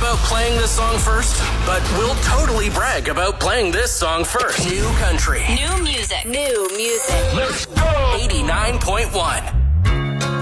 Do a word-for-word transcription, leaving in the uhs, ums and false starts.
about playing this song first, but we'll totally brag about playing this song first. New country. New music. New music. Let's go! eighty-nine point one.